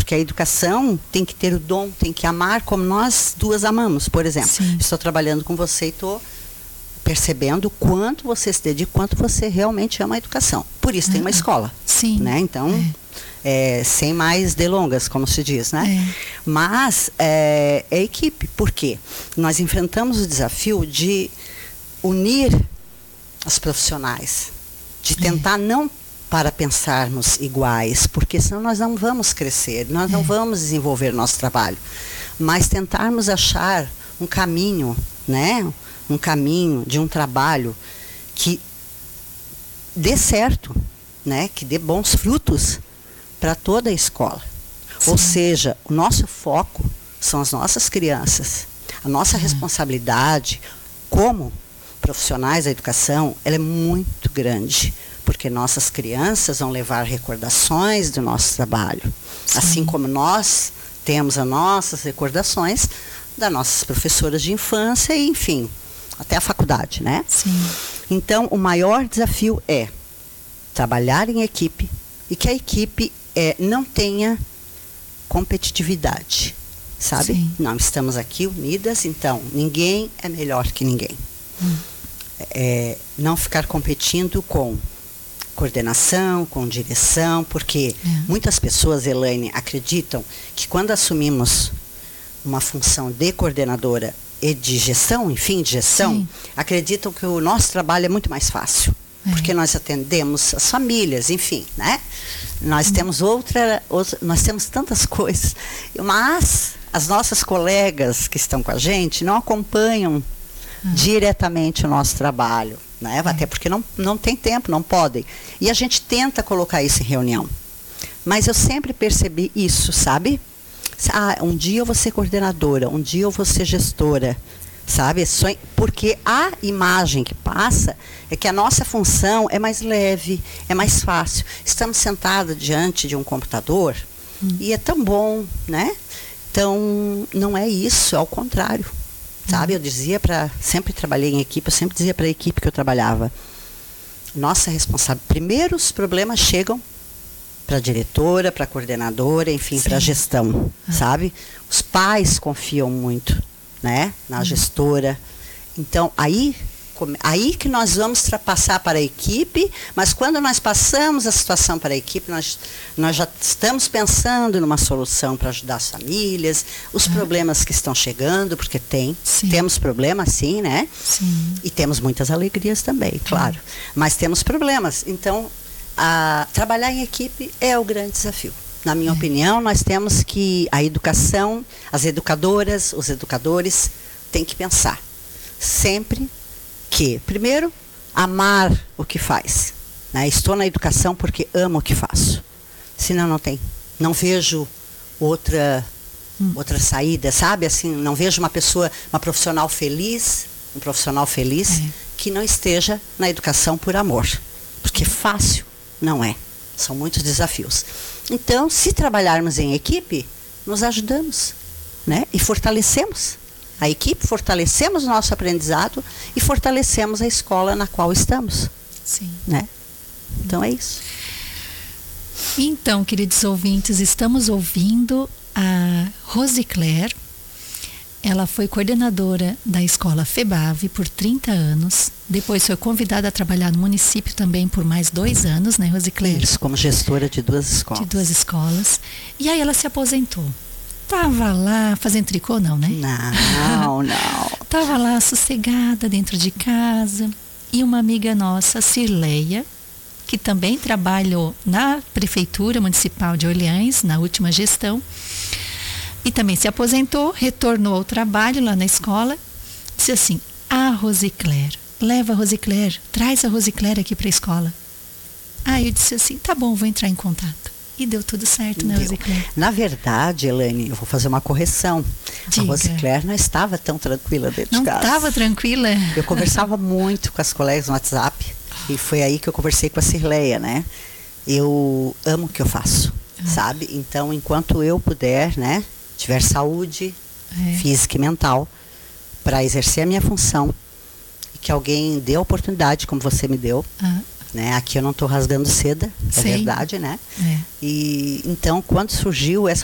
porque a educação tem que ter o dom, tem que amar como nós duas amamos, por exemplo. Sim. Estou trabalhando com você e estou percebendo o quanto você se dedica, quanto você realmente ama a educação. Por isso tem uma escola. Sim. Né? Então, sem mais delongas, como se diz, né? Mas é equipe. Por quê? Nós enfrentamos o desafio de unir os profissionais, de tentar não para pensarmos iguais, porque senão nós não vamos crescer, nós não vamos desenvolver nosso trabalho, mas tentarmos achar um caminho, né? Um caminho de um trabalho que dê certo, né? Que dê bons frutos para toda a escola. Sim. Ou seja, o nosso foco são as nossas crianças. A nossa responsabilidade como profissionais da educação, ela é muito grande, porque nossas crianças vão levar recordações do nosso trabalho. Sim. Assim como nós temos as nossas recordações das nossas professoras de infância e, enfim, até a faculdade, né? Sim. Então, o maior desafio é trabalhar em equipe e que a equipe não tenha competitividade, sabe? Sim. Não, estamos aqui unidas, então ninguém é melhor que ninguém. Não ficar competindo com coordenação, com direção, porque muitas pessoas, Elaine, acreditam que quando assumimos uma função de coordenadora e de gestão, enfim, de gestão, sim, acreditam que o nosso trabalho é muito mais fácil. Porque nós atendemos as famílias, enfim, né? Nós temos nós temos tantas coisas, mas as nossas colegas que estão com a gente não acompanham diretamente o nosso trabalho, né? Até porque não tem tempo, não podem. E a gente tenta colocar isso em reunião. Mas eu sempre percebi isso, sabe? Um dia eu vou ser coordenadora, um dia eu vou ser gestora, sabe? Porque a imagem que passa é que a nossa função é mais leve, é mais fácil. Estamos sentados diante de um computador e é tão bom, né? Então, não é isso, é ao contrário, sabe? Eu dizia sempre trabalhei em equipe, eu sempre dizia para a equipe que eu trabalhava, nossa responsabilidade, primeiro os problemas chegam para a diretora, para a coordenadora, enfim, para a gestão, sabe? Os pais confiam muito, né, na gestora. Então, aí que nós vamos passar para a equipe, mas quando nós passamos a situação para a equipe, nós já estamos pensando numa solução para ajudar as famílias, os problemas que estão chegando, porque temos problemas, sim, né? Sim. E temos muitas alegrias também, claro. Mas temos problemas. Então, trabalhar em equipe é o grande desafio. Na minha opinião, nós temos que a educação, as educadoras, os educadores, têm que pensar sempre que, primeiro, amar o que faz. Né? Estou na educação porque amo o que faço. Senão não vejo outra saída, sabe? Assim, não vejo uma profissional feliz, um profissional feliz que não esteja na educação por amor. Porque fácil não é. São muitos desafios. Então, se trabalharmos em equipe, nos ajudamos, né? E fortalecemos a equipe, fortalecemos o nosso aprendizado e fortalecemos a escola na qual estamos. Sim. Né? Então, é isso. Então, queridos ouvintes, estamos ouvindo a Rosicler. Ela foi coordenadora da escola FEBAV por 30 anos. Depois foi convidada a trabalhar no município também por mais 2 anos, né, Rosicler? Isso, como gestora de 2 escolas. De 2 escolas. E aí ela se aposentou. Tava lá fazendo tricô, não, né? Não. Tava lá sossegada dentro de casa. E uma amiga nossa, Cirleia, que também trabalhou na Prefeitura Municipal de Orleans, na última gestão, e também se aposentou, retornou ao trabalho lá na escola, disse assim, Rosicler, leva a Rosicler, traz a Rosicler aqui para a escola. Aí eu disse assim, tá bom, vou entrar em contato. E deu tudo certo, né, Rosicler? Na verdade, Elaine, eu vou fazer uma correção. Diga. A Rosicler não estava tão tranquila dentro de casa. Não estava tranquila? Eu conversava muito com as colegas no WhatsApp, e foi aí que eu conversei com a Cirleia, né? Eu amo o que eu faço, sabe? Então, enquanto eu puder, né, tiver saúde física e mental para exercer a minha função e que alguém dê a oportunidade como você me deu, né? Aqui eu não estou rasgando seda, é verdade, né? E então, quando surgiu essa